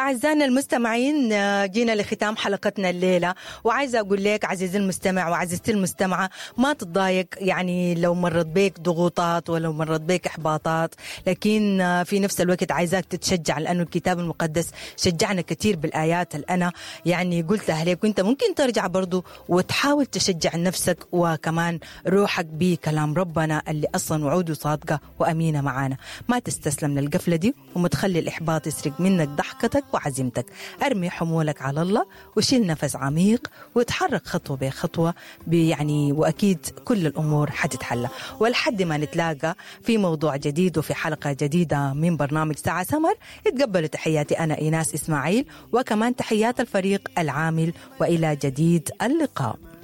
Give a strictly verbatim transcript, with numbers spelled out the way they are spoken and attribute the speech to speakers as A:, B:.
A: أعزائنا المستمعين، جينا لختام حلقتنا الليلة، وعايزة أقول لك عزيزي المستمع وعزيزتي المستمعة ما تتضايق يعني لو مرت بيك ضغوطات ولو مرت بيك إحباطات، لكن في نفس الوقت عايزاك تتشجع لأنه الكتاب المقدس شجعنا كثير بالآيات اللي أنا يعني قلتها لك، وأنت ممكن ترجع برضو وتحاول تشجع نفسك وكمان روحك بكلام ربنا اللي أصلا وعوده صادقة وأمينة معانا. ما تستسلم للقفلة دي وما تخلي الإحباط يسرق منك ضحكتك وعزيمتك. أرمي حمولك على الله وشيل نفس عميق وتحرك خطوة بخطوة يعني، وأكيد كل الأمور حتتحلى. ولحد ما نتلاقى في موضوع جديد وفي حلقة جديدة من برنامج ساعة سمر، اتقبلوا تحياتي أنا إيناس إسماعيل وكمان تحيات الفريق العامل، وإلى جديد اللقاء.